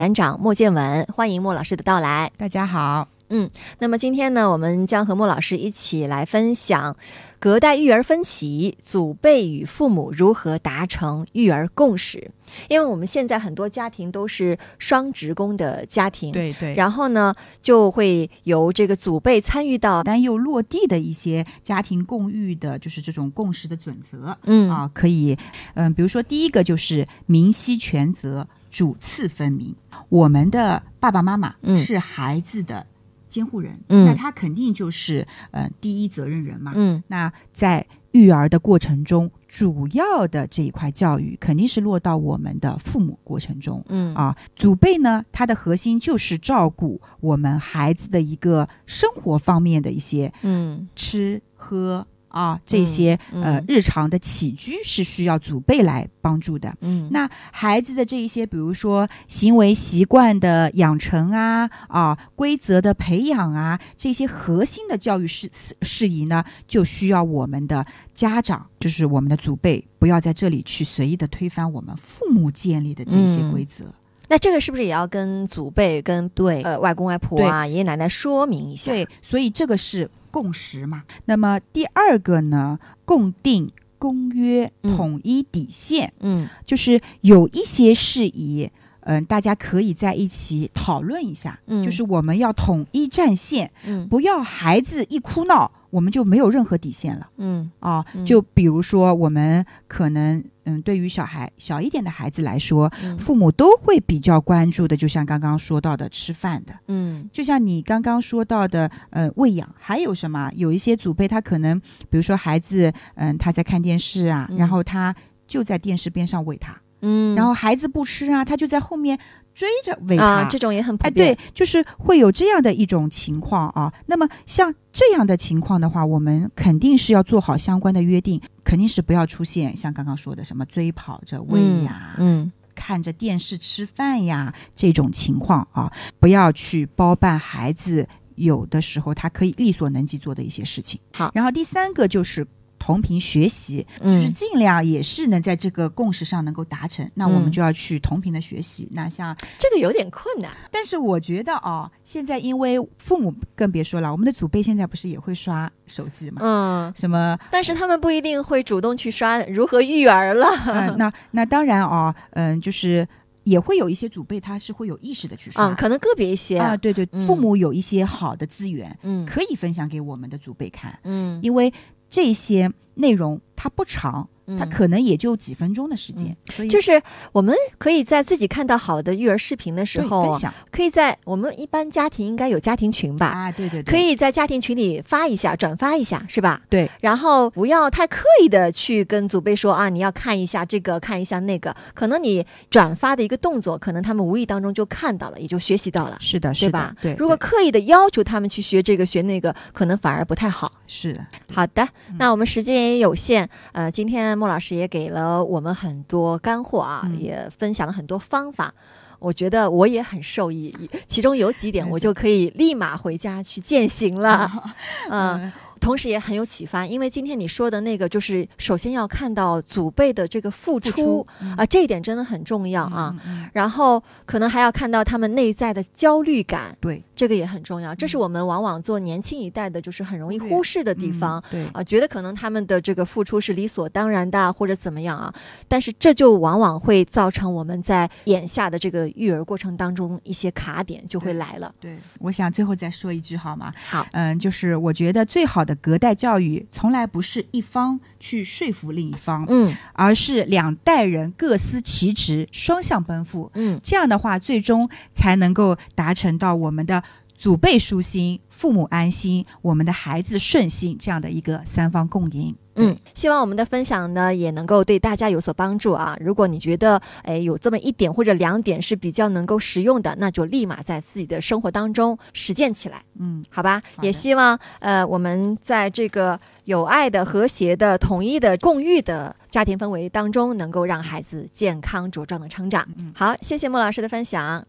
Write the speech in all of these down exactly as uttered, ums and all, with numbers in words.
园长莫建文，欢迎莫老师的到来。 大家好。 嗯，那么今天呢，我们将和莫老师一起来分享隔代育儿分歧，祖辈与父母如何达成育儿共识。因为我们现在很多家庭都是双职工的家庭， 对对， 然后呢，就会由这个祖辈参与到但又落地的一些家庭共育的，就是这种共识的准则。 嗯啊，可以，嗯、呃，比如说第一个就是明晰权责，主次分明。我们的爸爸妈妈是孩子的监护人，嗯，那他肯定就是呃第一责任人嘛， 嗯， 那在育儿的过程中，主要的这一块教育肯定是落到我们的父母过程中， 嗯啊，祖辈呢，他的核心就是照顾我们孩子的一个生活方面的一些， 嗯， 吃喝。啊，这些、 嗯、 呃日常的起居是需要祖辈来帮助的。 嗯， 那孩子的这一些，比如说行为习惯的养成啊，啊规则的培养啊，这些核心的教育事事宜呢，就需要我们的家长，就是我们的祖辈，不要在这里去随意的推翻我们父母建立的这些规则。嗯， 那这个是不是也要跟祖辈、跟对呃外公外婆啊、爷爷奶奶说明一下？ 对，所以这个是共识嘛。那么第二个呢，共定公约，统一底线。 嗯， 就是有一些事宜，嗯、呃，大家可以在一起讨论一下。 嗯， 就是我们要统一战线， 嗯， 不要孩子一哭闹，我们就没有任何底线了。 嗯啊，就比如说我们可能嗯，对于小孩小一点的孩子来说， 嗯， 父母都会比较关注的，就像刚刚说到的吃饭的， 嗯， 就像你刚刚说到的，呃，喂养，还有什么？有一些祖辈他可能，比如说孩子，嗯，他在看电视啊， 嗯， 然后他就在电视边上喂他， 嗯， 然后孩子不吃啊，他就在后面追着喂他， 啊，这种也很普遍。 哎，对，就是会有这样的一种情况啊。那么像这样的情况的话，我们肯定是要做好相关的约定，肯定是不要出现像刚刚说的什么追跑着喂呀， 嗯，嗯看着电视吃饭呀这种情况啊，不要去包办孩子有的时候他可以力所能及做的一些事情。 好， 然后第三个就是同频学习， 嗯， 就是尽量也是能在这个共识上能够达成，那我们就要去同频的学习。那像这个有点困难， 但是我觉得啊，现在因为父母更别说了，我们的祖辈现在不是也会刷手机嘛， 嗯， 什么， 但是他们不一定会主动去刷如何育儿了。 呃、那那当然啊，嗯、呃，就是也会有一些祖辈他是会有意识的去刷， 嗯，可能个别一些啊，对对， 嗯， 父母有一些好的资源， 嗯， 可以分享给我们的祖辈看， 嗯， 因为这些内容它不长，它可能也就几分钟的时间， 嗯， 所以就是我们可以在自己看到好的育儿视频的时候分享， 可以在我们一般家庭应该有家庭群吧？ 啊，对对对， 可以在家庭群里发一下，转发一下，是吧？ 对， 然后不要太刻意的去跟祖辈说啊，你要看一下这个，看一下那个，可能你转发的一个动作，可能他们无意当中就看到了，也就学习到了， 是的， 对吧？ 对， 如果刻意的要求他们去学这个学那个，可能反而不太好。 是的， 好的，那我们时间也有限，呃，今天莫老师也给了我们很多干货啊， 嗯， 也分享了很多方法。我觉得我也很受益，其中有几点我就可以立马回家去践行了。嗯、呃，同时也很有启发，因为今天你说的那个，就是首先要看到祖辈的这个付出, 付出、嗯、啊，这一点真的很重要啊。 嗯嗯、 然后可能还要看到他们内在的焦虑感， 对， 这个也很重要。这是我们往往做年轻一代的，就是很容易忽视的地方。 对，嗯、 对啊，觉得可能他们的这个付出是理所当然的，或者怎么样啊？但是这就往往会造成我们在眼下的这个育儿过程当中一些卡点就会来了。 对，对，我想最后再说一句好吗？ 好， 嗯，就是我觉得最好的隔代教育从来不是一方去说服另一方， 嗯， 而是两代人各司其职，双向奔赴， 嗯， 这样的话最终才能够达成到我们的祖辈舒心，父母安心，我们的孩子顺心，这样的一个三方共赢。 嗯，希望我们的分享呢也能够对大家有所帮助啊！如果你觉得哎有这么一点或者两点是比较能够实用的，那就立马在自己的生活当中实践起来。 嗯， 好吧，好，也希望呃我们在这个有爱的、和谐的、统一的、共育的家庭氛围当中，能够让孩子健康茁壮的成长。 嗯， 好，谢谢莫老师的分享。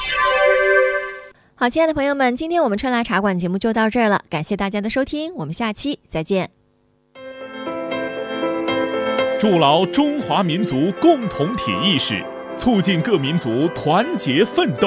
好，亲爱的朋友们，今天我们春来茶馆节目就到这儿了，感谢大家的收听，我们下期再见。 筑牢中华民族共同体意识， 促进各民族团结奋斗。